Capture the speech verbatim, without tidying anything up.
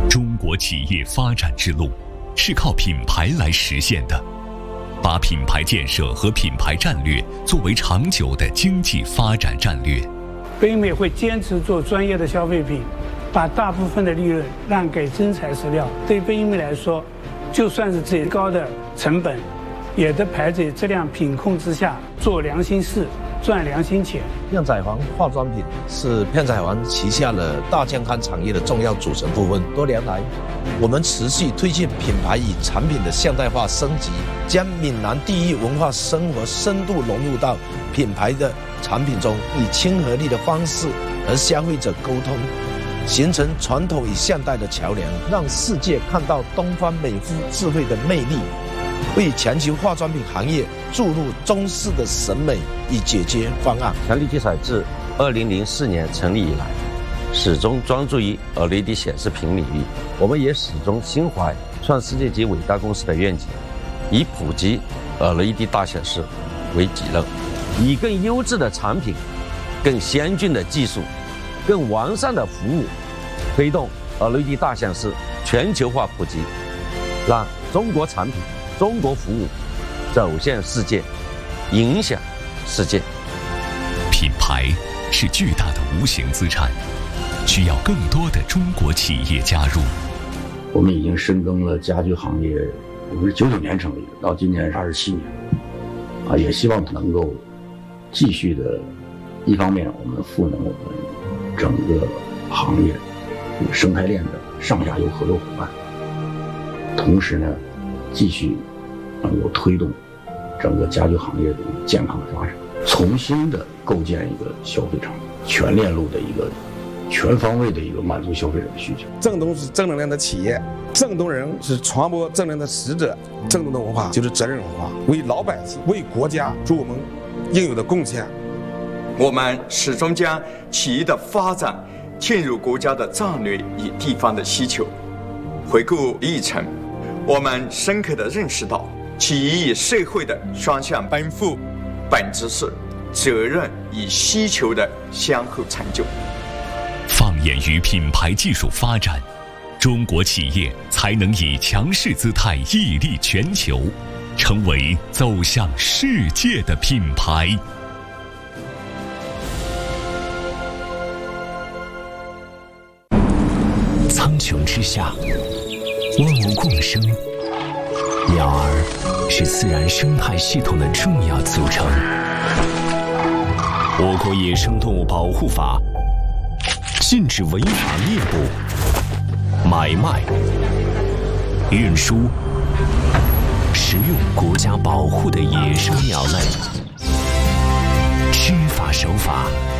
中国企业发展之路是靠品牌来实现的，把品牌建设和品牌战略作为长久的经济发展战略。 北美会坚持做专业的消费品，把大部分的利润让给真材实料。对北美来说，就算是最高的成本，也得排在质量品控之下，做良心事，赚良心钱。 片仔癀化妆品是片仔癀旗下的大健康产业的重要组成部分。多年来，我们持续推进品牌与产品的现代化升级，将闽南地域文化生活深度融入到品牌的产品中，以亲和力的方式和消费者沟通，形成传统与现代的桥梁，让世界看到东方美肤智慧的魅力，为全球化妆品行业注入中式的审美与解决方案。 强力基彩自二零零四年成立以来，始终专注于 L E D 显示屏领域。我们也始终心怀创世界级伟大公司的愿景，以普及 L E D 大显示为己任，以更优质的产品、更先进的技术、更完善的服务，推动 L E D 大显示全球化普及，让中国产品、中国服务走向世界，影响世界。 品牌是巨大的无形资产，需要更多的中国企业加入。 我们已经深耕了家居行业，我们是九九年成立的，到今年是二十七年，啊，也希望能够继续的，一方面我们赋能我们整个行业生态链的上下游合作伙伴，同时呢，继续能够推动整个家居行业的健康的发展，重新的构建一个消费场，全链路的一个全方位的一个满足消费者的需求。 正东是正能量的企业，正东人是传播正能量的使者，正东的文化就是责任文化，为老百姓、为国家做我们应有的贡献。 我们始终将企业的发展嵌入国家的战略与地方的需求。回顾历程，我们深刻地认识到，企业与社会的双向奔赴，本质是责任与需求的相互成就。 放眼于品牌技术发展，中国企业才能以强势姿态屹立全球，成为走向世界的品牌。苍穹之下，万物共生，鸟儿是自然生态系统的重要组成。我国野生动物保护法禁止违法猎捕、买卖、运输、食用国家保护的野生鸟类。知法守法，